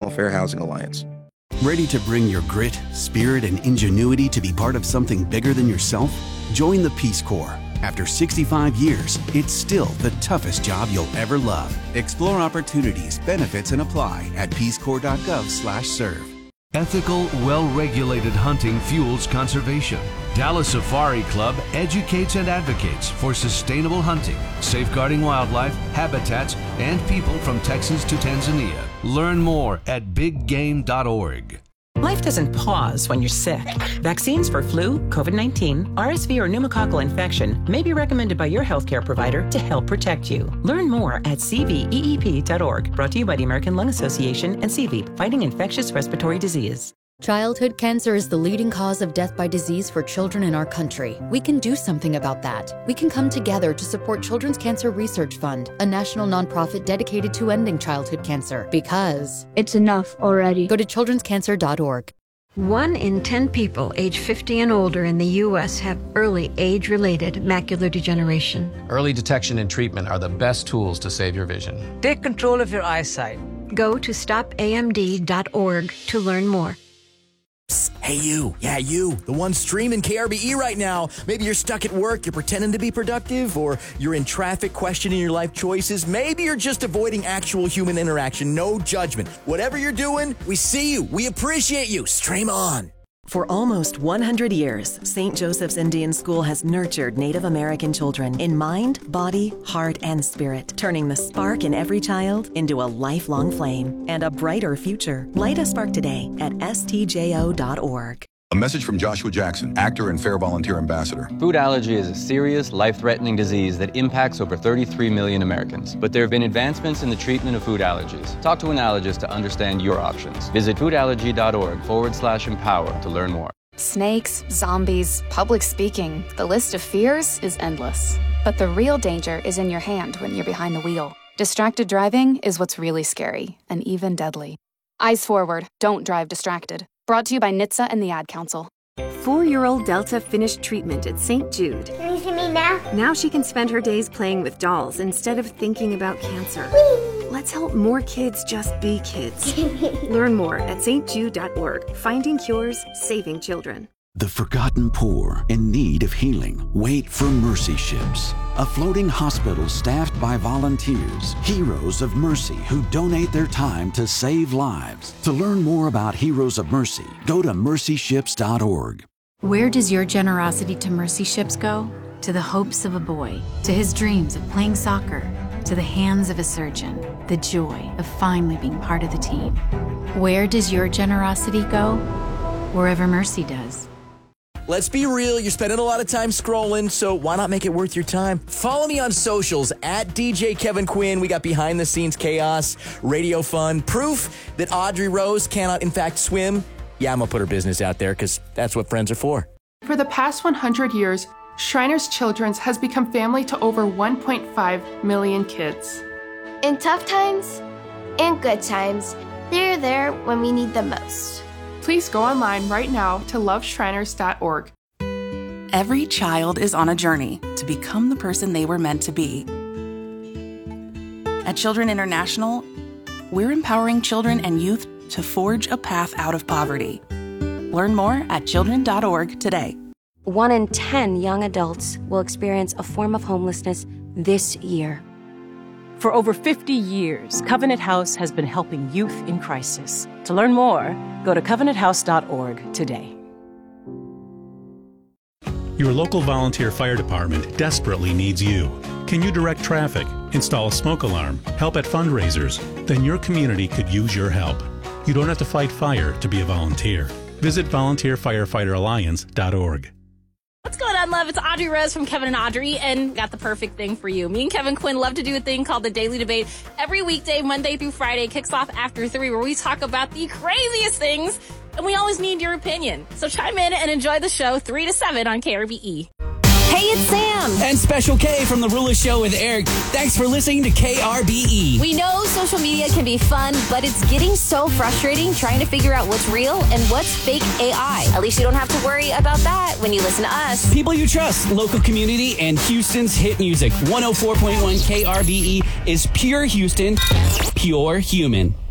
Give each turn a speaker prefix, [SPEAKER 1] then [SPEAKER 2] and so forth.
[SPEAKER 1] Fair Housing Alliance.
[SPEAKER 2] Ready to bring your grit, spirit, and ingenuity to be part of something bigger than yourself? Join the Peace Corps. After 65 years, it's still the toughest job you'll ever love. Explore opportunities, benefits, and apply at peacecorps.gov/serve.
[SPEAKER 3] Ethical, well-regulated hunting fuels conservation. Dallas Safari Club educates and advocates for sustainable hunting, safeguarding wildlife, habitats, and people from Texas to Tanzania. Learn more at biggame.org.
[SPEAKER 4] Life doesn't pause when you're sick. Vaccines for flu, COVID-19, RSV, or pneumococcal infection may be recommended by your healthcare provider to help protect you. Learn more at cveep.org. Brought to you by the American Lung Association and CVEEP, fighting infectious respiratory disease.
[SPEAKER 5] Childhood cancer is the leading cause of death by disease for children in our country. We can do something about that. We can come together to support Children's Cancer Research Fund, a national nonprofit dedicated to ending childhood cancer. Because
[SPEAKER 6] it's enough already.
[SPEAKER 5] Go to childrenscancer.org.
[SPEAKER 7] 1 in 10 people age 50 and older in the U.S. have early age-related macular degeneration.
[SPEAKER 8] Early detection and treatment are the best tools to save your vision.
[SPEAKER 9] Take control of your eyesight.
[SPEAKER 7] Go to stopamd.org to learn more.
[SPEAKER 10] Hey, you. Yeah, you. The one streaming KRBE right now. Maybe you're stuck at work, you're pretending to be productive, or you're in traffic questioning your life choices. Maybe you're just avoiding actual human interaction. No judgment. Whatever you're doing, we see you. We appreciate you. Stream on.
[SPEAKER 11] For almost 100 years, St. Joseph's Indian School has nurtured Native American children in mind, body, heart, and spirit, turning the spark in every child into a lifelong flame and a brighter future. Light a spark today at stjo.org.
[SPEAKER 12] A message from Joshua Jackson, actor and Fair Volunteer Ambassador.
[SPEAKER 13] Food allergy is a serious, life-threatening disease that impacts over 33 million Americans. But there have been advancements in the treatment of food allergies. Talk to an allergist to understand your options. Visit foodallergy.org/empower to learn more.
[SPEAKER 14] Snakes, zombies, public speaking. The list of fears is endless. But the real danger is in your hand when you're behind the wheel. Distracted driving is what's really scary and even deadly. Eyes forward. Don't drive distracted. Brought to you by NHTSA and the Ad Council.
[SPEAKER 15] 4-year-old Delta finished treatment at St. Jude.
[SPEAKER 16] Can you see me now?
[SPEAKER 15] Now she can spend her days playing with dolls instead of thinking about cancer.
[SPEAKER 16] Whee!
[SPEAKER 15] Let's help more kids just be kids. Learn more at stjude.org. Finding cures, saving children.
[SPEAKER 2] The forgotten poor in need of healing wait for Mercy Ships, a floating hospital staffed by volunteers, heroes of mercy who donate their time to save lives. To learn more about Heroes of Mercy, go to mercyships.org.
[SPEAKER 17] Where does your generosity to Mercy Ships go? To the hopes of a boy, to his dreams of playing soccer, to the hands of a surgeon, the joy of finally being part of the team. Where does your generosity go? Wherever Mercy does.
[SPEAKER 10] Let's be real, you're spending a lot of time scrolling, so why not make it worth your time? Follow me on socials at DJ Kevin Quinn. We got behind the scenes chaos, radio fun, proof that Audrey Rose cannot in fact swim. Yeah, I'm gonna put her business out there because that's what friends are for.
[SPEAKER 18] For the past 100 years, Shriners Children's has become family to over 1.5 million kids.
[SPEAKER 16] In tough times and good times, they're there when we need them most.
[SPEAKER 18] Please go online right now to loveshriners.org.
[SPEAKER 19] Every child is on a journey to become the person they were meant to be. At Children International, we're empowering children and youth to forge a path out of poverty. Learn more at children.org today.
[SPEAKER 20] 1 in 10 young adults will experience a form of homelessness this year.
[SPEAKER 21] For over 50 years, Covenant House has been helping youth in crisis. To learn more, go to covenanthouse.org today.
[SPEAKER 22] Your local volunteer fire department desperately needs you. Can you direct traffic, install a smoke alarm, help at fundraisers? Then your community could use your help. You don't have to fight fire to be a volunteer. Visit volunteerfirefighteralliance.org.
[SPEAKER 23] What's going on, love? It's Audrey Rose from Kevin and Audrey, and got the perfect thing for you. Me and Kevin Quinn love to do a thing called the Daily Debate. Every weekday, Monday through Friday, kicks off after 3, where we talk about the craziest things, and we always need your opinion. So chime in and enjoy the show 3 to 7 on KRBE.
[SPEAKER 24] Hey, it's Sam.
[SPEAKER 25] And Special K from The Ruler Show with Eric. Thanks for listening to KRBE.
[SPEAKER 24] We know social media can be fun, but it's getting so frustrating trying to figure out what's real and what's fake AI. At least you don't have to worry about that when you listen to us.
[SPEAKER 25] People you trust, local community, and Houston's hit music. 104.1 KRBE is pure Houston, pure human.